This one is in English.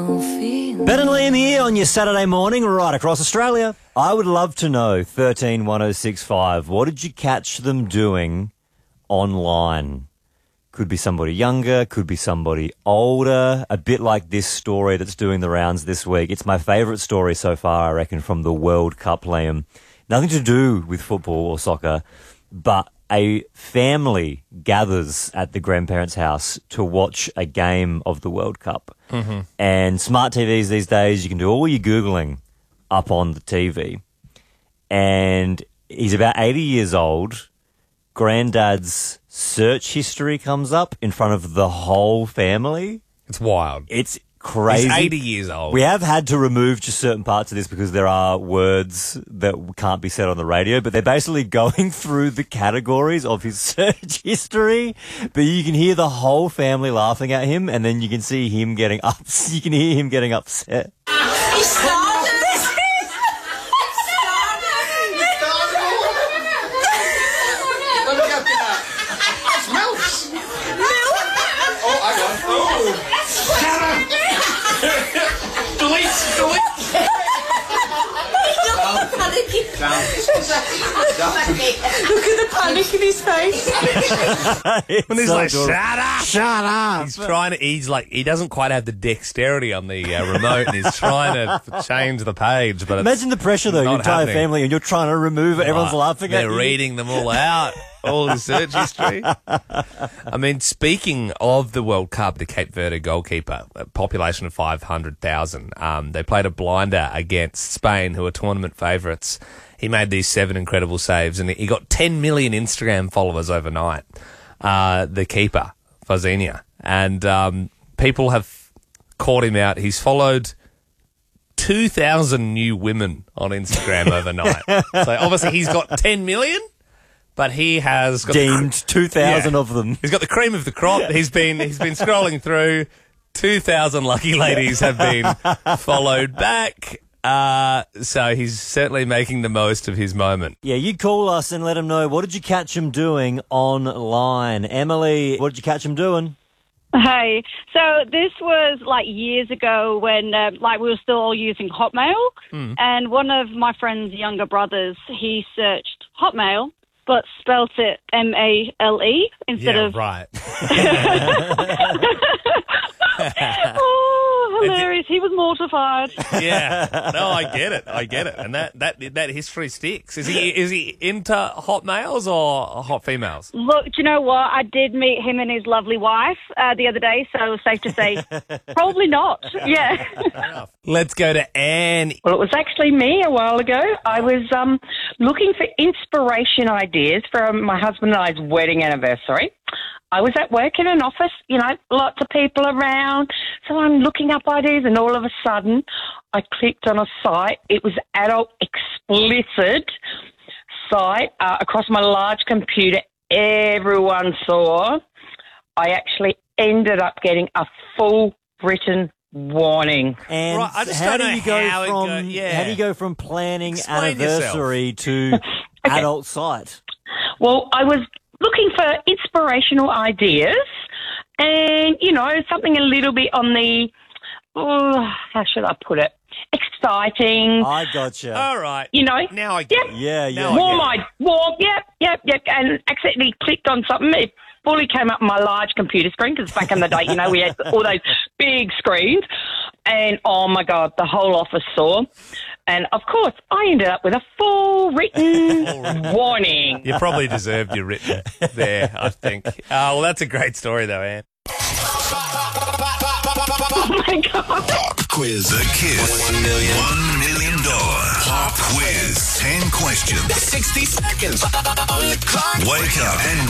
Ben and Liam here on your Saturday morning right across Australia. I would love to know, 131065, what did you catch them doing online? Could be somebody younger, could be somebody older, a bit like this story that's doing the rounds this week. It's my favourite story so far, I reckon, from the World Cup, Liam. Nothing to do with football or soccer, but a family gathers at the grandparents' house to watch a game of the World Cup. Mm-hmm. And smart TVs these days, you can do all your Googling up on the TV. And he's about 80 years old. Granddad's search history comes up in front of the whole family. It's wild. It's crazy. He's 80 years old. We have had to remove just certain parts of this because there are words that can't be said on the radio, but they're basically going through the categories of his search history. But you can hear the whole family laughing at him, and then you can see him getting you can hear him getting upset. He started this. It's milk. Oh, hang on. Oh. Delete. Look at the panic in his face. When he's so like, adorable. shut up. He doesn't quite have the dexterity on the remote, and he's trying to change the page. But Imagine the pressure, though, your entire family, and you're trying to remove it. Everyone's laughing at you. They're reading them all out, all the search history. I mean, speaking of the World Cup, the Cape Verde goalkeeper, a population of 500,000, they played a blinder against Spain, who are tournament favourites. He made these 7 incredible saves, and he got 10 million Instagram followers overnight, the keeper, Fazenia. And people have caught him out. He's followed 2,000 new women on Instagram overnight. So obviously he's got 10 million, but he has got deemed 2,000 of them. He's got the cream of the crop. He's been scrolling through. 2,000 lucky ladies have been followed back. So he's certainly making the most of his moment. Yeah, you call us and let him know, what did you catch him doing online? Emily, what did you catch him doing? Hey, so this was like years ago when we were still all using Hotmail, and one of my friend's younger brothers, he searched Hotmail, but spelt it M-A-L-E instead of... right. Oh, hilarious. He was mortified. Yeah. No, I get it. And that history sticks. Is he into hot males or hot females? Look, do you know what? I did meet him and his lovely wife the other day, so it's safe to say probably not. Yeah. Let's go to Anne. Well, it was actually me a while ago. I was looking for inspiration ideas for my husband and I's wedding anniversary. I was at work in an office, lots of people around. So I'm looking up ideas, and all of a sudden I clicked on a site. It was adult explicit site across my large computer. Everyone saw. I actually ended up getting a full written warning. And Right, I just how don't do know you go how it from go- yeah. how do you go from planning Explain anniversary to adult site? Well, I was looking for inspirational ideas and, something a little bit on the, how should I put it, exciting. I gotcha. All right. Now I get it. Yeah. Yep. And accidentally clicked on something. It fully came up on my large computer screen because back in the day, we had all those big screens. And, oh, my God, the whole office saw. And, of course, I ended up with a full written warning. You probably deserved your written there, I think. Well, that's a great story, though, Anne. Oh, my God. Pop quiz. The Kiss $1 million pop quiz. 10 questions. 60 seconds. Wake up and